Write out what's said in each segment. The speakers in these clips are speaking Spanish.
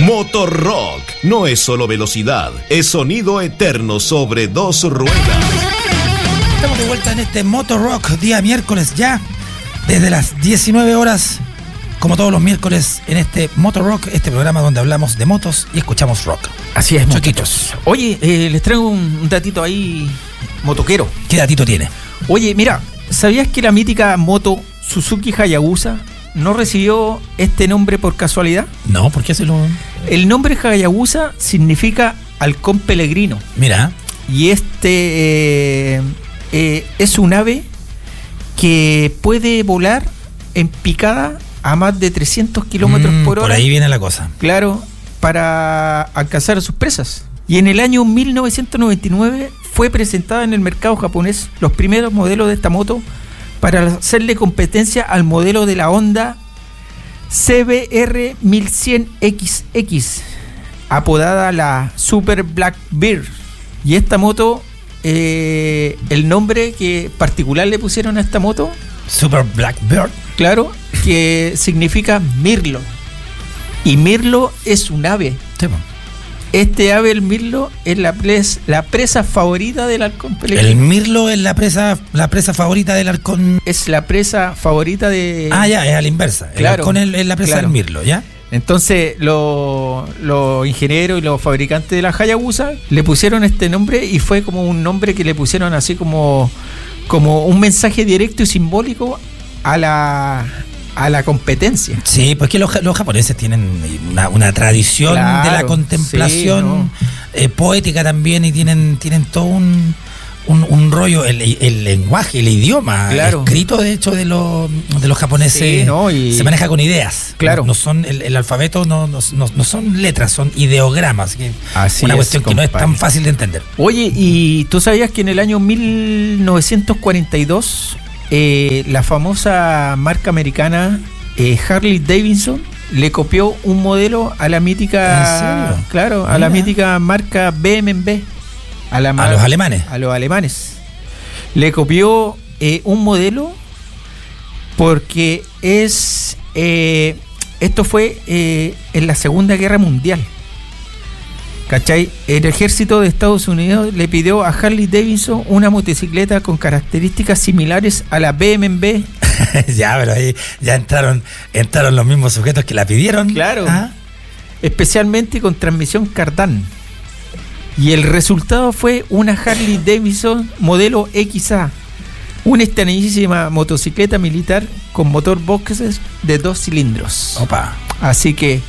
Motorrock no es solo velocidad, es sonido eterno sobre dos ruedas. Estamos de vuelta en este Motorrock, día miércoles ya, desde las 19 horas, como todos los miércoles, en este Motorrock, este programa donde hablamos de motos y escuchamos rock. Así es, Choquitos. Oye, les traigo un datito ahí motoquero. ¿Qué datito tiene? Oye, mira, ¿sabías que la mítica moto Suzuki Hayabusa no recibió este nombre por casualidad? No, ¿por qué se lo...? El nombre Hayabusa significa halcón peregrino. Mira. Y este es un ave que puede volar en picada a más de 300 kilómetros por hora. Por ahí viene la cosa. Claro, para alcanzar a sus presas. Y en el año 1999 fue presentada en el mercado japonés los primeros modelos de esta moto para hacerle competencia al modelo de la Honda CBR 1100XX, apodada la Super Blackbird. Y esta moto, el nombre que particular le pusieron a esta moto, Super Blackbird, claro, que significa mirlo. Y mirlo es un ave. Sí. Este ave, el mirlo, es la presa favorita del halcón peregrino. El mirlo es la presa favorita del halcón. Es la presa favorita de... Ah, ya, es a la inversa. El halcón es la presa del mirlo, ¿ya? Entonces, los ingenieros y los fabricantes de la Hayabusa le pusieron este nombre y fue como un nombre que le pusieron así como un mensaje directo y simbólico a la competencia. Sí, pues que los japoneses tienen una tradición, claro, de la contemplación, sí, poética también, y tienen todo un rollo, el lenguaje, el idioma, claro, escrito de hecho de los japoneses, sí, ¿no? Y se maneja con ideas. Claro. No son el alfabeto, no son letras, son ideogramas. Que así una cuestión que no es tan fácil de entender. Oye, ¿y tú sabías que en el año 1942 la famosa marca americana Harley Davidson le copió un modelo a la mítica, claro, a la mítica marca BMW, a los alemanes? A los alemanes. Le copió un modelo porque esto fue en la Segunda Guerra Mundial. ¿Cachai? El ejército de Estados Unidos le pidió a Harley Davidson una motocicleta con características similares a la BMW. Ya, pero ahí ya entraron los mismos sujetos que la pidieron. Claro. ¿Ah? Especialmente con transmisión cardán. Y el resultado fue una Harley Davidson modelo XA, una extrañísima motocicleta militar con motor boxes de 2 cilindros. Opa. Así que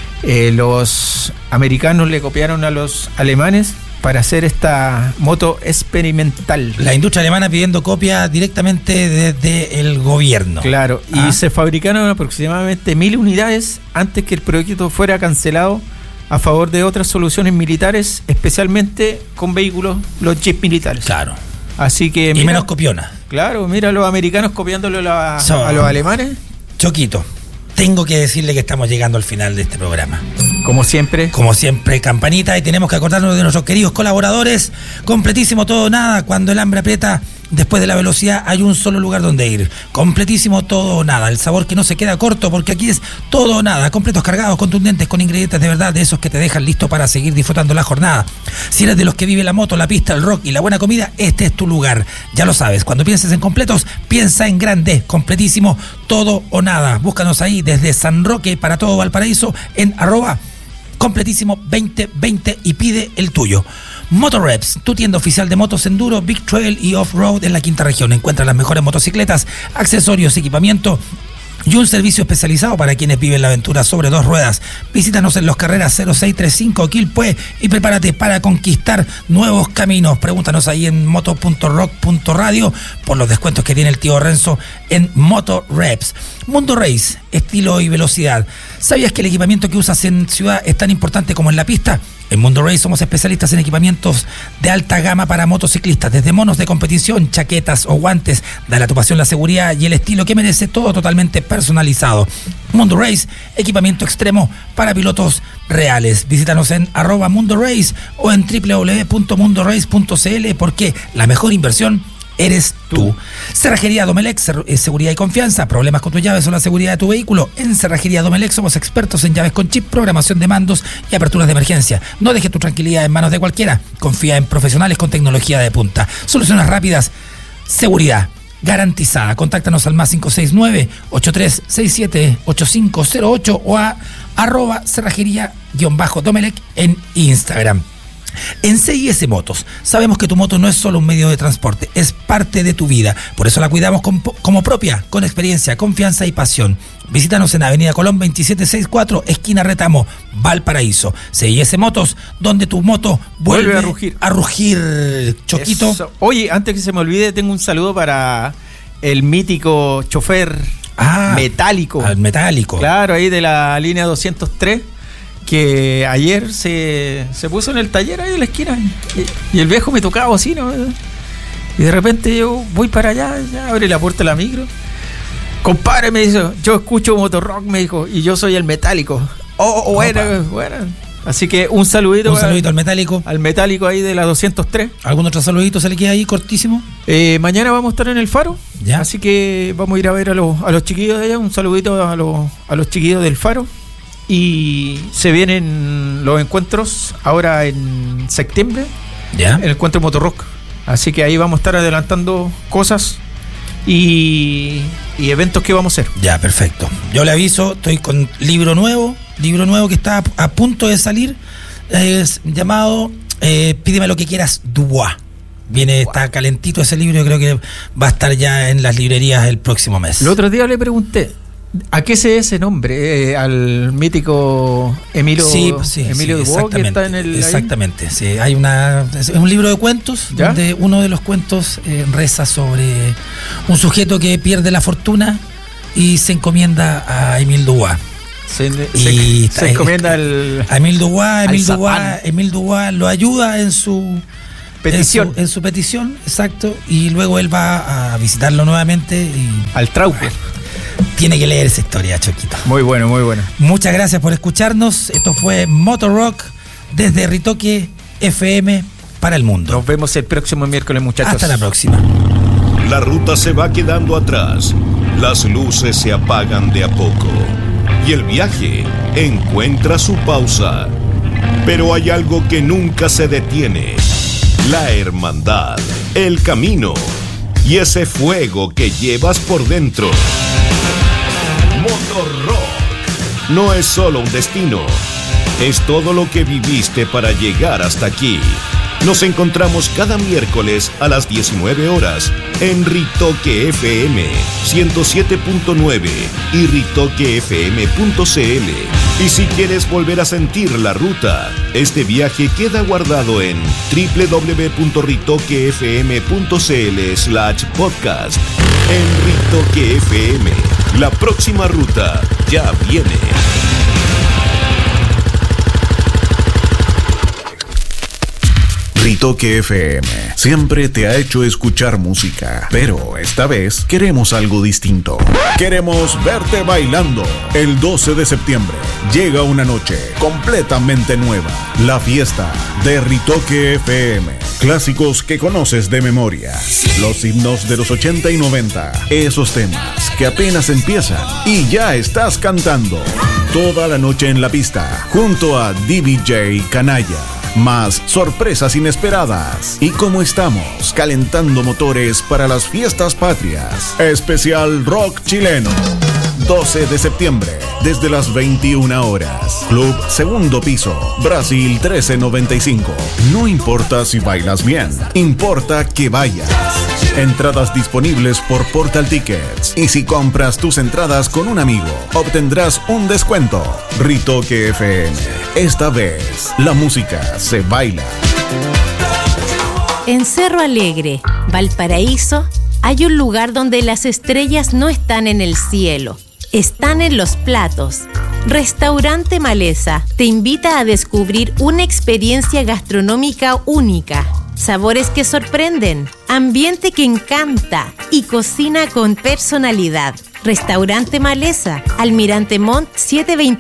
los americanos le copiaron a los alemanes para hacer esta moto experimental. La industria alemana pidiendo copia directamente desde el gobierno. Claro, y se fabricaron aproximadamente 1000 unidades antes que el proyecto fuera cancelado a favor de otras soluciones militares, especialmente con vehículos, los jeeps militares. Claro. Así que... Y menos copiona. Claro, mira a los americanos copiándolo a los alemanes. Choquito, tengo que decirle que estamos llegando al final de este programa. Como siempre, campanita, y tenemos que acordarnos de nuestros queridos colaboradores. Completísimo Todo o Nada, cuando el hambre aprieta, después de la velocidad hay un solo lugar donde ir. Completísimo Todo o Nada, el sabor que no se queda corto, porque aquí es todo o nada. Completos, cargados, contundentes, con ingredientes de verdad, de esos que te dejan listo para seguir disfrutando la jornada. Si eres de los que vive la moto, la pista, el rock y la buena comida, este es tu lugar. Ya lo sabes, cuando pienses en completos, piensa en grande. Completísimo Todo o Nada. Búscanos ahí desde San Roque para todo Valparaíso en @completísimo 2020 y pide el tuyo. Motorreps, tu tienda oficial de motos enduro, Big Trail y Off-Road en la quinta región. Encuentra las mejores motocicletas, accesorios, equipamiento y un servicio especializado para quienes viven la aventura sobre 2 ruedas. Visítanos en Los Carreras 0635 Quilpué y prepárate para conquistar nuevos caminos. Pregúntanos ahí en moto.rock.radio por los descuentos que tiene el tío Renzo en Motorreps. Mundo Race, estilo y velocidad. ¿Sabías que el equipamiento que usas en ciudad es tan importante como en la pista? En Mundo Race somos especialistas en equipamientos de alta gama para motociclistas, desde monos de competición, chaquetas o guantes. Dale a tu pasión la seguridad y el estilo que merece, todo totalmente personalizado. Mundo Race, equipamiento extremo para pilotos reales. Visítanos en @Mundo Race o en www.mundorace.cl, porque la mejor inversión eres tú. Cerrajería Domelec, seguridad y confianza. Problemas con tus llaves o la seguridad de tu vehículo. En Cerrajería Domelec somos expertos en llaves con chip, programación de mandos y aperturas de emergencia. No dejes tu tranquilidad en manos de cualquiera. Confía en profesionales con tecnología de punta. Soluciones rápidas, seguridad garantizada. Contáctanos al más 569-8367-8508 o a @cerrajería_Domelec en Instagram. En CIS Motos, sabemos que tu moto no es solo un medio de transporte, es parte de tu vida. Por eso la cuidamos como propia, con experiencia, confianza y pasión. Visítanos en Avenida Colón 2764, esquina Retamo, Valparaíso. CIS Motos, donde tu moto vuelve a rugir. Choquito. Eso. Oye, antes que se me olvide, tengo un saludo para el mítico chofer metálico. Al metálico. Claro, ahí de la línea 203. Que ayer se puso en el taller ahí en la esquina y el viejo me tocaba bocina, ¿verdad? Y de repente yo voy para allá, ya abre la puerta de la micro. Compadre, me dice, yo escucho motorrock, me dijo, y yo soy el metálico. Bueno. Así que un saludito al metálico. Al metálico ahí de la 203. ¿Algún otro saludito se le queda ahí cortísimo? Mañana vamos a estar en el Faro. ¿Ya? Así que vamos a ir a ver a los chiquillos de allá. Un saludito a los chiquillos del Faro. Y se vienen los encuentros ahora en septiembre. ¿Ya? El encuentro Motorrock. Así que ahí vamos a estar adelantando cosas y eventos que vamos a hacer. Ya, perfecto. Yo le aviso, estoy con libro nuevo que está a punto de salir. Es llamado Pídeme lo que quieras, Dubois. Está calentito ese libro, yo creo que va a estar ya en las librerías el próximo mes. El otro día le pregunté, ¿a qué se debe ese nombre? Al mítico Emilio Dubois, que está en el... Exactamente, sí. Es un libro de cuentos, ¿ya? Donde uno de los cuentos reza sobre un sujeto que pierde la fortuna y se encomienda a Emile Dubois. Se encomienda a Emile Dubois lo ayuda en su petición. En su petición, exacto, y luego él va a visitarlo nuevamente. Al Trauco. Tiene que leer esa historia, Choquito. Muy bueno, muy bueno. Muchas gracias por escucharnos. Esto fue Motorrock desde Ritoque FM para el mundo. Nos vemos el próximo miércoles, muchachos. Hasta la próxima. La ruta se va quedando atrás. Las luces se apagan de a poco. Y el viaje encuentra su pausa. Pero hay algo que nunca se detiene. La hermandad, el camino y ese fuego que llevas por dentro. Motorrock no es solo un destino, es todo lo que viviste para llegar hasta aquí. Nos encontramos cada miércoles a las 19 horas en Ritoque FM 107.9 y ritoquefm.cl. Y si quieres volver a sentir la ruta, este viaje queda guardado en www.ritoquefm.cl/podcast. En Ritoque FM, la próxima ruta ya viene. Ritoque FM siempre te ha hecho escuchar música, pero esta vez queremos algo distinto. Queremos verte bailando. El 12 de septiembre llega una noche completamente nueva, la fiesta de Ritoque FM. Clásicos que conoces de memoria, los himnos de los 80 y 90, esos temas que apenas empiezan y ya estás cantando. Toda la noche en la pista, junto a DJ Canalla. Más sorpresas inesperadas. Y como estamos calentando motores para las fiestas patrias, especial rock chileno. 12 de septiembre, desde las 21 horas. Club Segundo Piso, Brasil 1395. No importa si bailas bien, importa que vayas. Entradas disponibles por Portal Tickets. Y si compras tus entradas con un amigo, obtendrás un descuento. Ritoque FM. Esta vez, la música se baila. En Cerro Alegre, Valparaíso, hay un lugar donde las estrellas no están en el cielo, están en los platos. Restaurante Maleza te invita a descubrir una experiencia gastronómica única. Sabores que sorprenden, ambiente que encanta y cocina con personalidad. Restaurante Maleza, Almirante Montt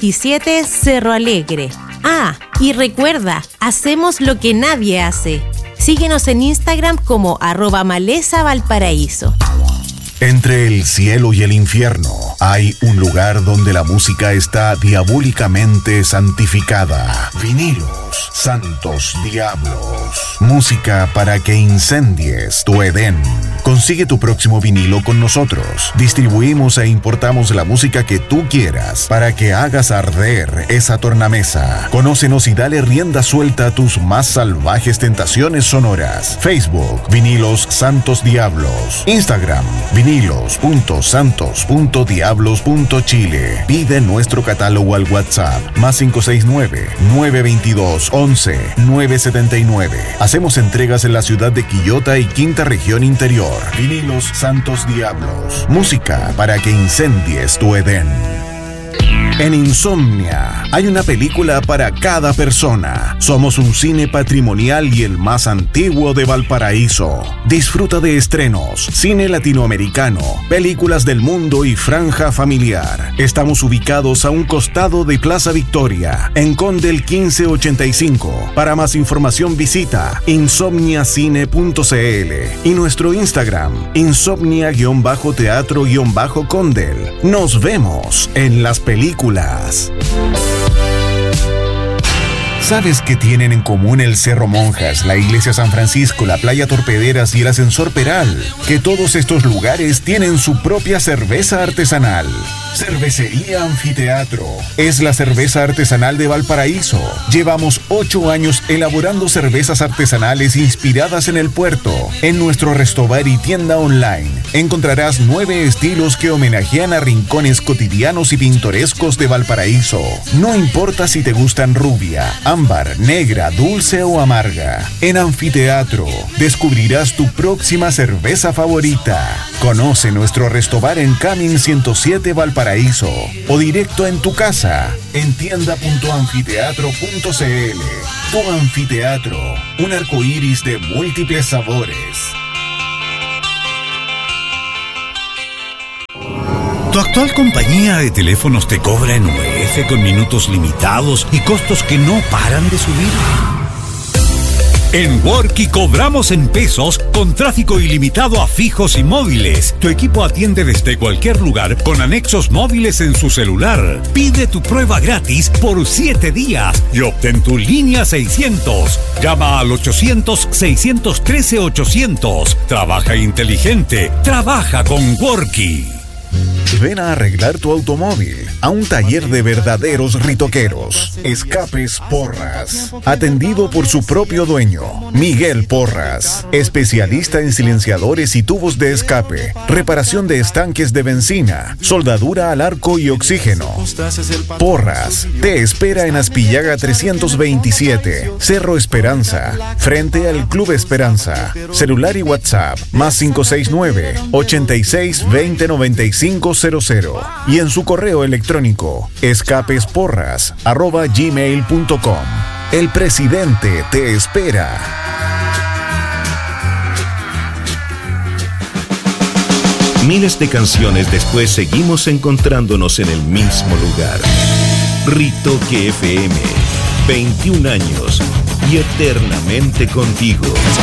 727, Cerro Alegre. Ah, y recuerda, hacemos lo que nadie hace. Síguenos en Instagram como @malezavalparaíso. Entre el cielo y el infierno hay un lugar donde la música está diabólicamente santificada. Vinilos, santos diablos. Música para que incendies tu Edén. Consigue tu próximo vinilo con nosotros. Distribuimos e importamos la música que tú quieras para que hagas arder esa tornamesa. Conócenos y dale rienda suelta a tus más salvajes tentaciones sonoras. Facebook, Vinilos Santos Diablos. Instagram, vinilos.santos.diablos.chile. Pide nuestro catálogo al WhatsApp +569-922-11-979. Hacemos entregas en la ciudad de Quillota y Quinta Región Interior. Vinilos Santos Diablos. Música para que incendies tu Edén. En Insomnia hay una película para cada persona. Somos un cine patrimonial y el más antiguo de Valparaíso. Disfruta de estrenos, cine latinoamericano, películas del mundo y franja familiar. Estamos ubicados a un costado de Plaza Victoria, en Condel 1585. Para más información visita insomniacine.cl y nuestro Instagram, insomnia-teatro-condel. Nos vemos en las películas. ¿Sabes qué tienen en común el Cerro Monjas, la Iglesia San Francisco, la Playa Torpederas y el Ascensor Peral? Que todos estos lugares tienen su propia cerveza artesanal. Cervecería Anfiteatro es la cerveza artesanal de Valparaíso. Llevamos 8 años elaborando cervezas artesanales inspiradas en el puerto. En nuestro restobar y tienda online encontrarás 9 estilos que homenajean a rincones cotidianos y pintorescos de Valparaíso. No importa si te gustan rubia, ámbar, negra, dulce o amarga. En Anfiteatro descubrirás tu próxima cerveza favorita. Conoce nuestro restobar en Camin 107 Valparaíso o directo en tu casa en tienda.anfiteatro.cl. Tu Anfiteatro, un arcoíris de múltiples sabores. ¿Tu actual compañía de teléfonos te cobra en UF con minutos limitados y costos que no paran de subir? En Worky cobramos en pesos con tráfico ilimitado a fijos y móviles. Tu equipo atiende desde cualquier lugar con anexos móviles en su celular. Pide tu prueba gratis por 7 días y obtén tu línea 600. Llama al 800-613-800. Trabaja inteligente. Trabaja con Worky. Ven a arreglar tu automóvil a un taller de verdaderos ritoqueros. Escapes Porras. Atendido por su propio dueño, Miguel Porras. Especialista en silenciadores y tubos de escape, reparación de estanques de benzina, soldadura al arco y oxígeno. Porras te espera en Aspillaga 327, Cerro Esperanza, frente al Club Esperanza. Celular y WhatsApp +569 86 20 95 00 y en su correo electrónico escapesporras@gmail.com. El presidente te espera. Miles de canciones después seguimos encontrándonos en el mismo lugar. Ritoque FM, 21 años y eternamente contigo.